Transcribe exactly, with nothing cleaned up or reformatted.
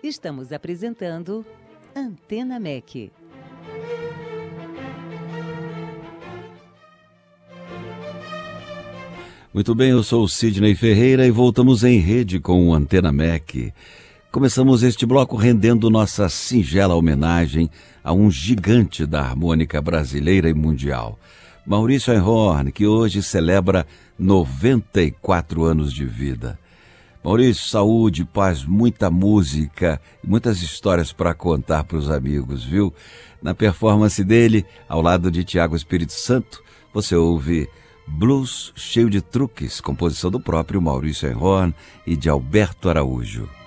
Estamos apresentando Antena M E C. Muito bem, eu sou o Sidney Ferreira e voltamos em rede com o Antena M E C. Começamos este bloco rendendo nossa singela homenagem a um gigante da harmônica brasileira e mundial, Maurício Einhorn, que hoje celebra noventa e quatro anos de vida. Maurício, saúde, paz, muita música e muitas histórias para contar para os amigos, viu? Na performance dele, ao lado de Tiago Espírito Santo, você ouve Blues Cheio de Truques, composição do próprio Maurício Einhorn e de Alberto Araújo.